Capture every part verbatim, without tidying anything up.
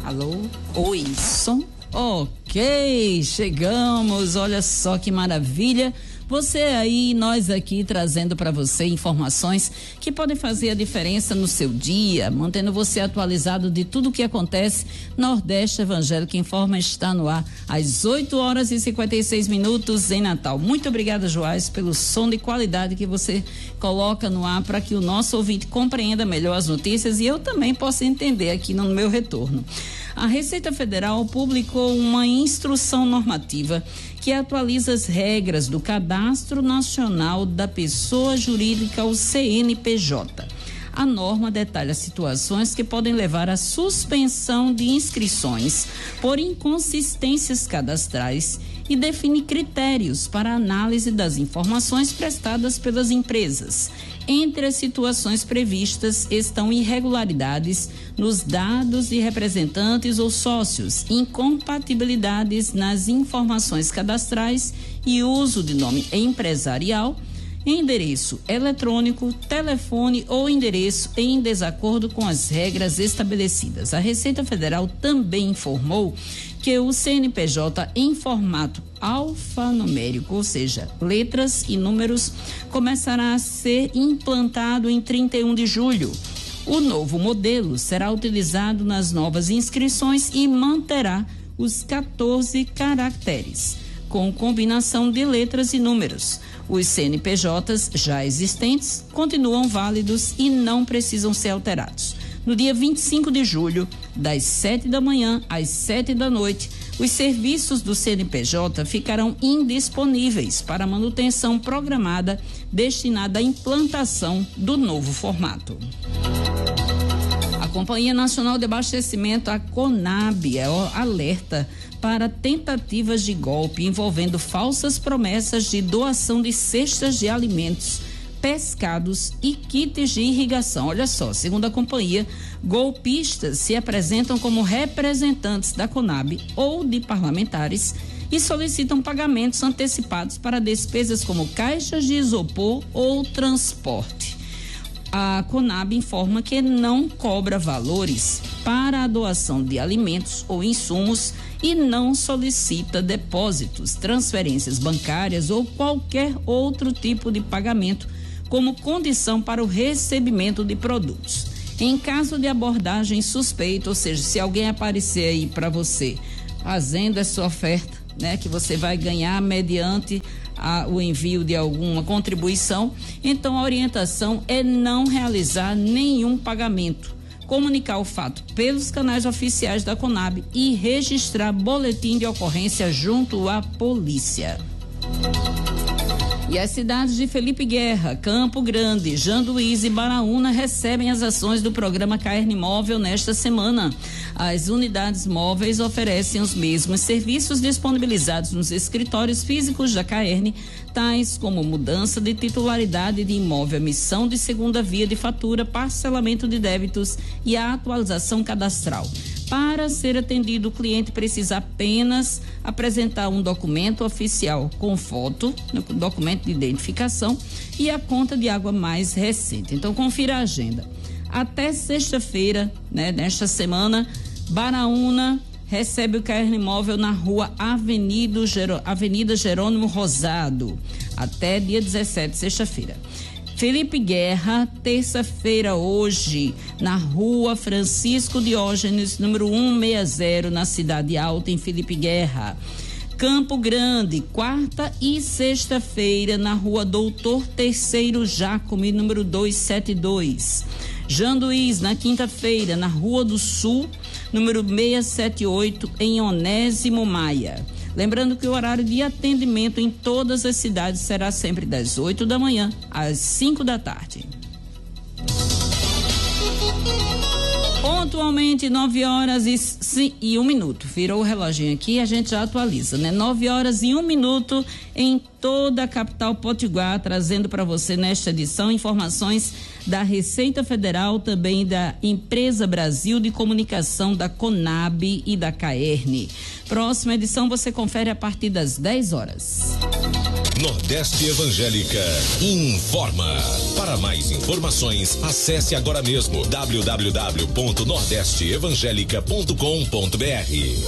Alô? Oi, som? Ok, chegamos, olha só que maravilha. Você aí, nós aqui trazendo para você informações que podem fazer a diferença no seu dia, mantendo você atualizado de tudo o que acontece. Nordeste Evangélico Informa está no ar às oito horas e cinquenta e seis minutos em Natal. Muito obrigada, Joás, pelo som de qualidade que você coloca no ar para que o nosso ouvinte compreenda melhor as notícias e eu também possa entender aqui no meu retorno. A Receita Federal publicou uma instrução normativa que atualiza as regras do Cadastro Nacional da Pessoa Jurídica, o C N P J. A norma detalha situações que podem levar à suspensão de inscrições por inconsistências cadastrais e define critérios para a análise das informações prestadas pelas empresas. Entre as situações previstas estão irregularidades nos dados de representantes ou sócios, incompatibilidades nas informações cadastrais e uso de nome empresarial, endereço eletrônico, telefone ou endereço em desacordo com as regras estabelecidas. A Receita Federal também informou que o C N P J em formato alfanumérico, ou seja, letras e números, começará a ser implantado em trinta e um de julho. O novo modelo será utilizado nas novas inscrições e manterá os quatorze caracteres, com combinação de letras e números. Os C N P Js já existentes continuam válidos e não precisam ser alterados. No dia vinte e cinco de julho, das sete da manhã às sete da noite, os serviços do C N P J ficarão indisponíveis para manutenção programada destinada à implantação do novo formato. A Companhia Nacional de Abastecimento, a CONAB, alerta para tentativas de golpe envolvendo falsas promessas de doação de cestas de alimentos, pescados e kits de irrigação. Olha só, segundo a companhia, golpistas se apresentam como representantes da CONAB ou de parlamentares e solicitam pagamentos antecipados para despesas como caixas de isopor ou transporte. A CONAB informa que não cobra valores para a doação de alimentos ou insumos e não solicita depósitos, transferências bancárias ou qualquer outro tipo de pagamento como condição para o recebimento de produtos. Em caso de abordagem suspeita, ou seja, se alguém aparecer aí para você fazendo essa oferta, né, que você vai ganhar mediante a, o envio de alguma contribuição, então a orientação é não realizar nenhum pagamento, comunicar o fato pelos canais oficiais da CONAB e registrar boletim de ocorrência junto à polícia. E as cidades de Felipe Guerra, Campo Grande, Janduís e Baraúna recebem as ações do programa Caerne Móvel nesta semana. As unidades móveis oferecem os mesmos serviços disponibilizados nos escritórios físicos da Caerne, tais como mudança de titularidade de imóvel, emissão de segunda via de fatura, parcelamento de débitos e a atualização cadastral. Para ser atendido, o cliente precisa apenas apresentar um documento oficial com foto, documento de identificação e a conta de água mais recente. Então, confira a agenda. Até sexta-feira, né, nesta semana, Baraúna recebe o Caerne Móvel na rua Avenida, Gero, Avenida Jerônimo Rosado, até dia dezessete, sexta-feira. Felipe Guerra, terça-feira hoje, na rua Francisco Diógenes, número cento e sessenta, na Cidade Alta, em Felipe Guerra. Campo Grande, quarta e sexta-feira, na rua Doutor Terceiro Jacome, número duzentos e setenta e dois. Janduís, na quinta-feira, na Rua do Sul, número seiscentos e setenta e oito, em Onésimo Maia. Lembrando que o horário de atendimento em todas as cidades será sempre das oito da manhã às cinco da tarde. Pontualmente, nove horas e, e um minuto. Virou o reloginho aqui, a gente já atualiza, né? Nove horas e um minuto em toda a capital potiguar, trazendo para você nesta edição informações da Receita Federal, também da Empresa Brasil de Comunicação, da CONAB e da Caerne. Próxima edição você confere a partir das dez horas. Nordeste Evangélica informa. Para mais informações, acesse agora mesmo w w w ponto nordeste evangélica ponto com ponto b r.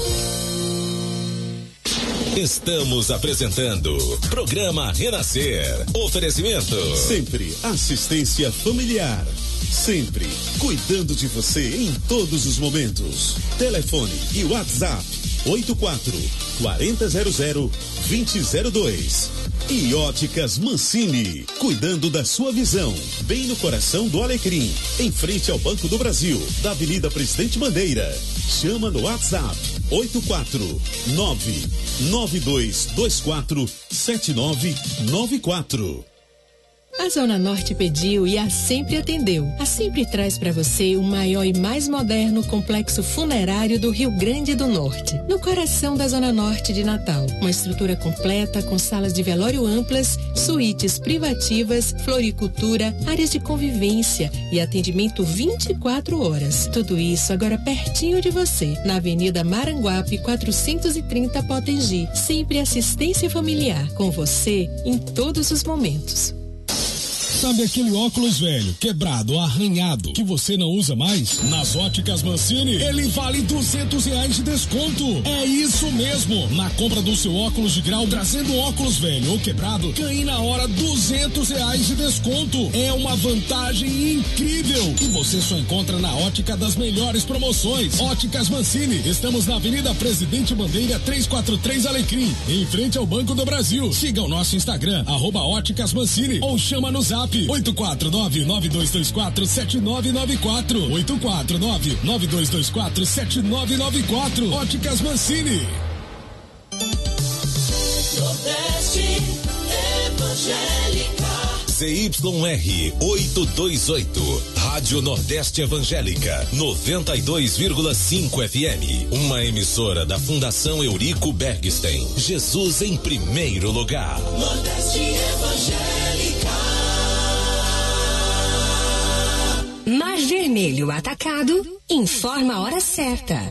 Estamos apresentando Programa Renascer. Oferecimento. Sempre assistência familiar. Sempre cuidando de você em todos os momentos. Telefone e WhatsApp oito quatro, quatro zero zero, dois zero zero dois. E Óticas Mancini, cuidando da sua visão, bem no coração do Alecrim, em frente ao Banco do Brasil, da Avenida Presidente Bandeira. Chama no WhatsApp oito quatro nove, nove dois dois quatro, sete nove nove quatro. A Zona Norte pediu e a Sempre atendeu. A Sempre traz para você o maior e mais moderno complexo funerário do Rio Grande do Norte, no coração da Zona Norte de Natal. Uma estrutura completa com salas de velório amplas, suítes privativas, floricultura, áreas de convivência e atendimento vinte e quatro horas. Tudo isso agora pertinho de você, na Avenida Maranguape quatrocentos e trinta Potengi. Sempre assistência familiar, com você em todos os momentos. Sabe aquele óculos velho, quebrado, arranhado, que você não usa mais? Nas Óticas Mancini, ele vale duzentos reais de desconto. É isso mesmo. Na compra do seu óculos de grau, trazendo óculos velho ou quebrado, ganhe na hora duzentos reais de desconto. É uma vantagem incrível que você só encontra na Ótica das melhores promoções. Óticas Mancini, estamos na Avenida Presidente Bandeira trezentos e quarenta e três Alecrim, em frente ao Banco do Brasil. Siga o nosso Instagram, arroba Óticas Mancini, ou chama no Zap oito quatro nove, nove dois dois quatro, sete nove nove quatro. oito quatro nove, nove dois dois quatro, sete nove nove quatro. Óticas Mancini. Nordeste Evangélica. Z Y R oitocentos e vinte e oito, Rádio Nordeste Evangélica, noventa e dois vírgula cinco F M. Uma emissora da Fundação Eurico Bergstein. Jesus em primeiro lugar. Nordeste Evangélica. Mar Vermelho Atacado informa a hora certa.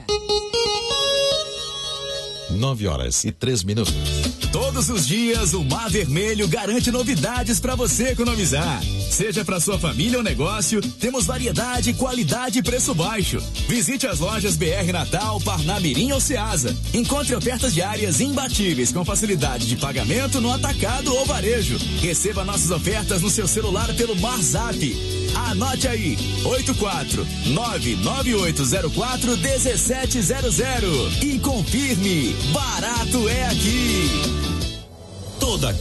Nove horas e três minutos. Todos os dias o Mar Vermelho garante novidades para você economizar. Seja para sua família ou negócio, temos variedade, qualidade e preço baixo. Visite as lojas B R Natal, Parnamirim ou Ceasa. Encontre ofertas diárias imbatíveis com facilidade de pagamento no atacado ou varejo. Receba nossas ofertas no seu celular pelo MarZap. Anote aí, oito quatro nove nove oito zero quatro um sete zero zero e confirme, barato é aqui. Toda